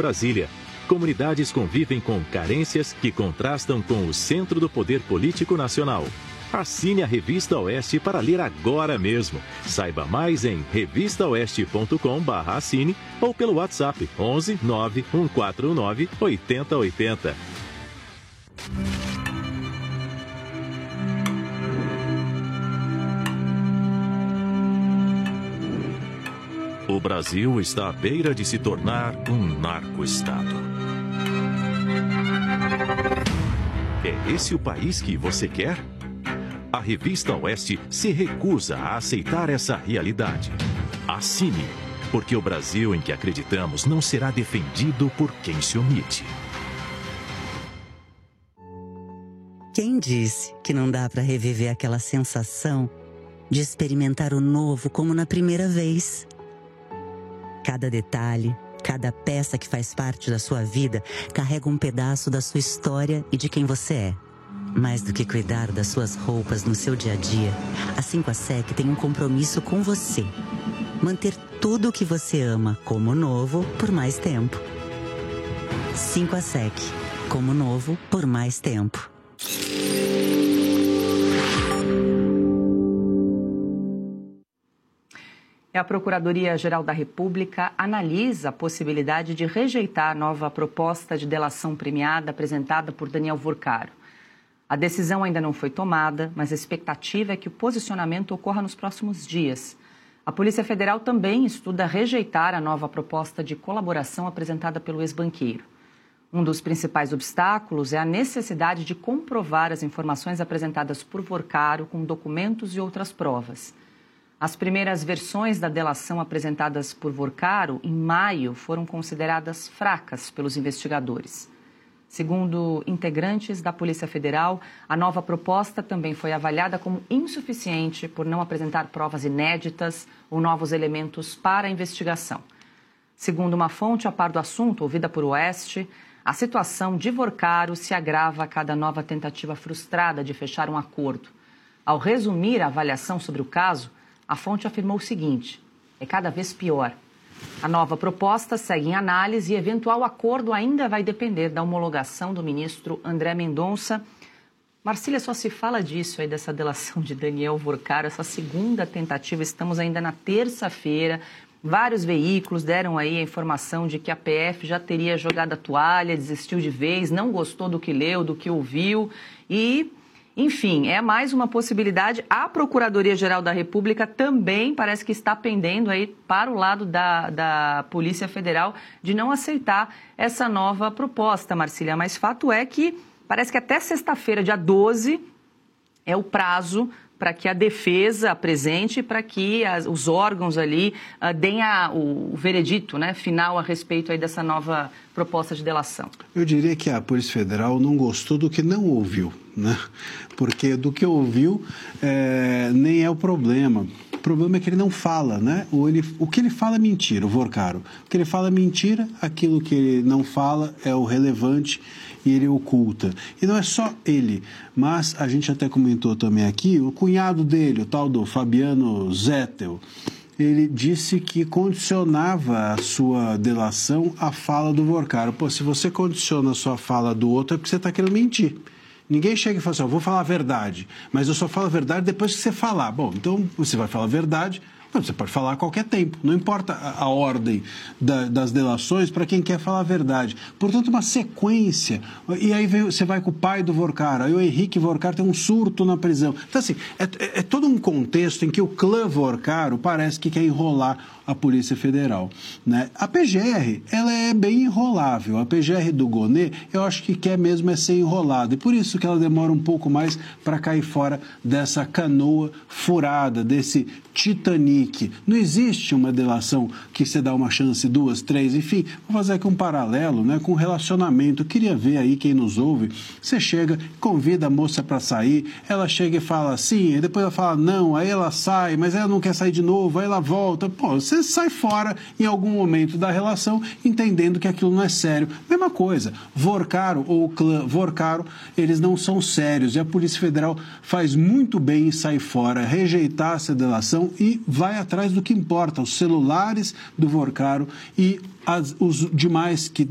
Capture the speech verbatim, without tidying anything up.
Brasília. Comunidades convivem com carências que contrastam com o centro do poder político nacional. Assine a Revista Oeste para ler agora mesmo. Saiba mais em revista oeste ponto com barra assine ou pelo WhatsApp onze nove um quatro nove oito zero oito zero. O Brasil está à beira de se tornar um narco-estado. É esse o país que você quer? A Revista Oeste se recusa a aceitar essa realidade. Assine, porque o Brasil em que acreditamos não será defendido por quem se omite. Quem disse que não dá para reviver aquela sensação de experimentar o novo como na primeira vez? Cada detalhe, cada peça que faz parte da sua vida carrega um pedaço da sua história e de quem você é. Mais do que cuidar das suas roupas no seu dia a dia, a cinco A S E C tem um compromisso com você. Manter tudo o que você ama como novo por mais tempo. cinco A S E C, como novo por mais tempo. A Procuradoria-Geral da República analisa a possibilidade de rejeitar a nova proposta de delação premiada apresentada por Daniel Vorcaro. A decisão ainda não foi tomada, mas a expectativa é que o posicionamento ocorra nos próximos dias. A Polícia Federal também estuda rejeitar a nova proposta de colaboração apresentada pelo ex-banqueiro. Um dos principais obstáculos é a necessidade de comprovar as informações apresentadas por Vorcaro com documentos e outras provas. As primeiras versões da delação apresentadas por Vorcaro, em maio, foram consideradas fracas pelos investigadores. Segundo integrantes da Polícia Federal, a nova proposta também foi avaliada como insuficiente por não apresentar provas inéditas ou novos elementos para a investigação. Segundo uma fonte a par do assunto, ouvida por Oeste, a situação de Vorcaro se agrava a cada nova tentativa frustrada de fechar um acordo. Ao resumir a avaliação sobre o caso, a fonte afirmou o seguinte: é cada vez pior. A nova proposta segue em análise e eventual acordo ainda vai depender da homologação do ministro André Mendonça. Marcília, só se fala disso aí, dessa delação de Daniel Vorcaro, essa segunda tentativa. Estamos ainda na terça-feira. Vários veículos deram aí a informação de que a P F já teria jogado a toalha, desistiu de vez, não gostou do que leu, do que ouviu e... Enfim, é mais uma possibilidade. A Procuradoria-Geral da República também parece que está pendendo aí para o lado da, da Polícia Federal de não aceitar essa nova proposta, Marcília. Mas fato é que parece que até sexta-feira, dia doze, é o prazo para que a defesa apresente, para que as, os órgãos ali uh, deem a, o, o veredito, né, final a respeito aí dessa nova proposta de delação. Eu diria que a Polícia Federal não gostou do que não ouviu, né? Porque do que ouviu é, nem é o problema. O problema é que ele não fala, né? Ou ele, o que ele fala é mentira, o Vorcaro. O que ele fala é mentira, aquilo que ele não fala é o relevante e ele oculta. E não é só ele, mas a gente até comentou também aqui, o cunhado dele, o tal do Fabiano Zettel, ele disse que condicionava a sua delação à fala do Vorcaro. Pô, se você condiciona a sua fala do outro é porque você está querendo mentir. Ninguém chega e fala assim, eu vou falar a verdade, mas eu só falo a verdade depois que você falar. Bom, então você vai falar a verdade, mas você pode falar a qualquer tempo, não importa a, a ordem da, das delações para quem quer falar a verdade. Portanto, uma sequência, e aí vem, você vai com o pai do Vorcaro, aí o Henrique Vorcaro tem um surto na prisão. Então, assim, é, é, é todo um contexto em que o clã Vorcaro parece que quer enrolar a Polícia Federal, né? A P G R, ela é bem enrolável. A P G R do Gonê, eu acho que quer mesmo é ser enrolada. E por isso que ela demora um pouco mais para cair fora dessa canoa furada, desse Titanic. Não existe uma delação que você dá uma chance, duas, três, enfim. Vou fazer aqui um paralelo, né, com relacionamento. Eu queria ver aí quem nos ouve. Você chega, convida a moça para sair, ela chega e fala sim, e depois ela fala não, aí ela sai, mas ela não quer sair de novo, aí ela volta. Pô, você sai fora em algum momento da relação, entendendo que aquilo não é sério. Mesma coisa, Vorcaro ou o clã Vorcaro, eles não são sérios. E a Polícia Federal faz muito bem em sair fora, rejeitar essa delação e vai atrás do que importa, os celulares do Vorcaro e as, os demais que